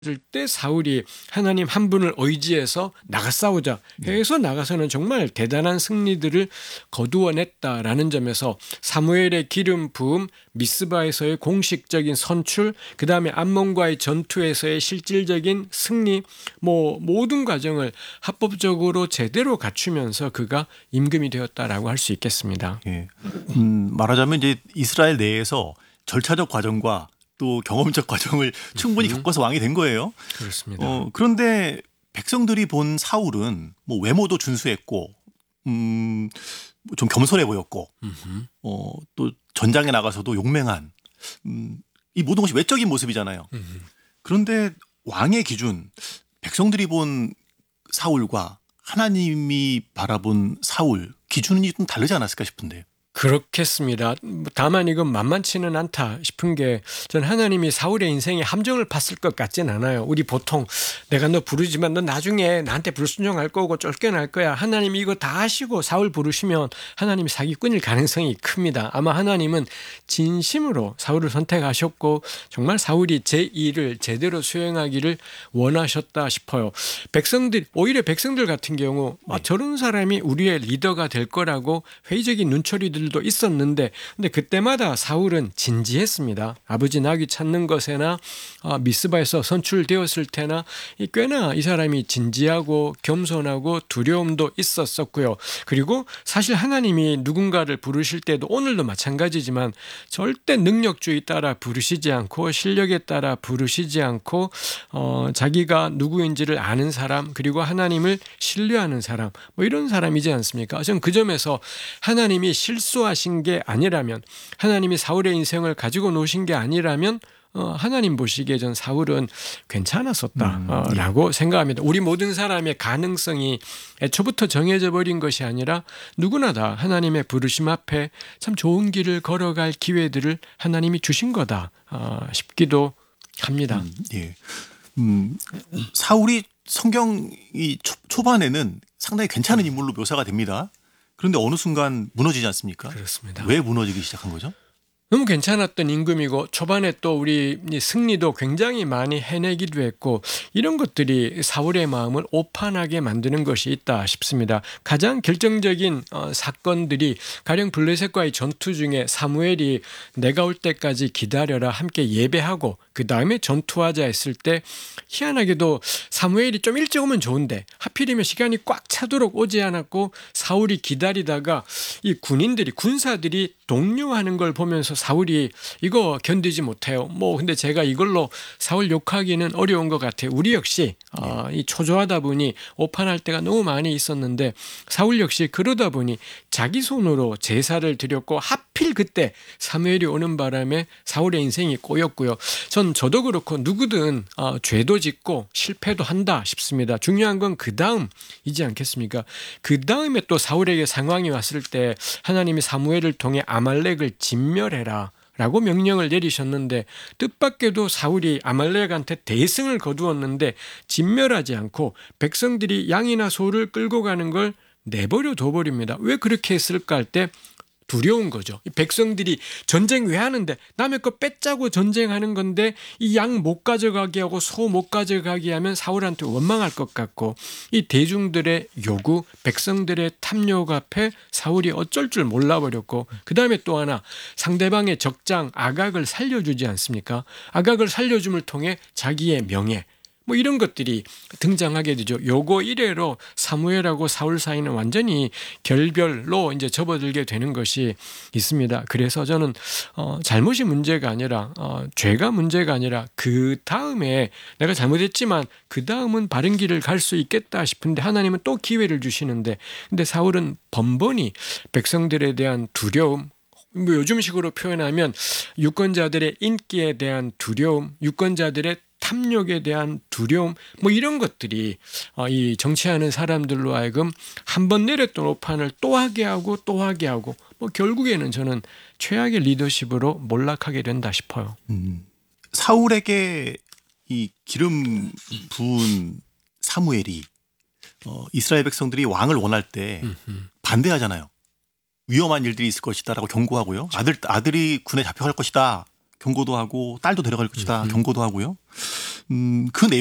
때 사울이 하나님 한 분을 의지해서 나가 싸우자 해서 나가서는 정말 대단한 승리들을 거두어냈다라는 점에서 사무엘의 기름 부음, 미스바에서의 공식적인 선출, 그 다음에 암몬과의 전투에서의 실질적인 승리, 모든 과정을 합법적으로 제대로 갖추면서 그가 임금이 되었다라고 할 수 있겠습니다. 예. 말하자면 이제 이스라엘 내에서 절차적 과정과 또 경험적 과정을 충분히 겪어서 왕이 된 거예요. 그렇습니다. 그런데 백성들이 본 사울은 뭐 외모도 준수했고, 좀 겸손해 보였고, 또 전장에 나가서도 용맹한, 이 모든 것이 외적인 모습이잖아요. 그런데 왕의 기준, 백성들이 본 사울과 하나님이 바라본 사울 기준이 좀 다르지 않았을까 싶은데요. 그렇겠습니다. 다만 이건 만만치는 않다 싶은 게 전 하나님이 사울의 인생에 함정을 팠을 것 같진 않아요. 우리 보통 내가 너 부르지만 너 나중에 나한테 불순종할 거고 쫓겨날 거야. 하나님이 이거 다 하시고 사울 부르시면 하나님이 사기꾼일 가능성이 큽니다. 아마 하나님은 진심으로 사울을 선택하셨고 정말 사울이 제 일을 제대로 수행하기를 원하셨다 싶어요. 오히려 백성들 같은 경우 저런 사람이 우리의 리더가 될 거라고 회의적인 눈초리들 도 있었는데 근데 그때마다 사울은 진지했습니다. 아버지 나귀 찾는 것에나 미스바에서 선출되었을 때나 꽤나 이 사람이 진지하고 겸손하고 두려움도 있었었고요. 그리고 사실 하나님이 누군가를 부르실 때도 오늘도 마찬가지지만 절대 능력주의 따라 부르시지 않고 실력에 따라 부르시지 않고 자기가 누구인지를 아는 사람 그리고 하나님을 신뢰하는 사람 이런 사람이지 않습니까? 저는 그 점에서 하나님이 실수하신 게 아니라면 하나님이 사울의 인생을 가지고 노신 게 아니라면 하나님 보시기에 전 사울은 괜찮았었다라고 생각합니다. 우리 모든 사람의 가능성이 애초부터 정해져 버린 것이 아니라 누구나 다 하나님의 부르심 앞에 참 좋은 길을 걸어갈 기회들을 하나님이 주신 거다 싶기도 합니다. 예. 사울이 성경 이 초반에는 상당히 괜찮은 인물로 묘사가 됩니다. 그런데 어느 순간 무너지지 않습니까? 그렇습니다. 왜 무너지기 시작한 거죠? 너무 괜찮았던 임금이고 초반에 또 우리 승리도 굉장히 많이 해내기도 했고 이런 것들이 사울의 마음을 오판하게 만드는 것이 있다 싶습니다. 가장 결정적인 사건들이 가령 블레셋과의 전투 중에 사무엘이 내가 올 때까지 기다려라 함께 예배하고 그 다음에 전투하자 했을 때 희한하게도 사무엘이 좀 일찍 오면 좋은데 하필이면 시간이 꽉 차도록 오지 않았고 사울이 기다리다가 이 군사들이 독려하는 걸 보면서 사울이 이거 견디지 못해요. 근데 제가 이걸로 사울 욕하기는 어려운 것 같아요. 우리 역시 이 초조하다 보니 오판할 때가 너무 많이 있었는데 사울 역시 그러다 보니 자기 손으로 제사를 드렸고 하필 그때 사무엘이 오는 바람에 사울의 인생이 꼬였고요. 저도 그렇고 누구든 죄도 짓고 실패도 한다 싶습니다. 중요한 건 그 다음이지 않겠습니까? 그 다음에 또 사울에게 상황이 왔을 때 하나님이 사무엘을 통해 아말렉을 진멸해라 라고 명령을 내리셨는데 뜻밖에도 사울이 아말렉한테 대승을 거두었는데 진멸하지 않고 백성들이 양이나 소를 끌고 가는 걸 내버려 둬버립니다. 왜 그렇게 했을까 할 때 두려운 거죠. 이 백성들이 전쟁 왜 하는데 남의 거 뺏자고 전쟁하는 건데 이 양 못 가져가게 하고 소 못 가져가게 하면 사울한테 원망할 것 같고 이 대중들의 요구, 백성들의 탐욕 앞에 사울이 어쩔 줄 몰라버렸고 그 다음에 또 하나 상대방의 적장 아각을 살려주지 않습니까? 아각을 살려줌을 통해 자기의 명예 이런 것들이 등장하게 되죠. 요거 이래로 사무엘하고 사울 사이는 완전히 결별로 이제 접어들게 되는 것이 있습니다. 그래서 저는 잘못이 문제가 아니라 죄가 문제가 아니라 그 다음에 내가 잘못했지만 그 다음은 바른 길을 갈 수 있겠다 싶은데 하나님은 또 기회를 주시는데 근데 사울은 번번이 백성들에 대한 두려움 요즘식으로 표현하면 유권자들의 인기에 대한 두려움, 유권자들의 탐욕에 대한 두려움 이런 것들이 이 정치하는 사람들로 하여금 한 번 내렸던 오판을 또 하게 하고 또 하게 하고 결국에는 저는 최악의 리더십으로 몰락하게 된다 싶어요. 사울에게 이 기름 부은 사무엘이 이스라엘 백성들이 왕을 원할 때 반대하잖아요. 위험한 일들이 있을 것이다라고 경고하고요. 아들이 군에 잡혀갈 것이다. 경고도 하고 딸도 데려갈 것이다. 경고도 하고요. 그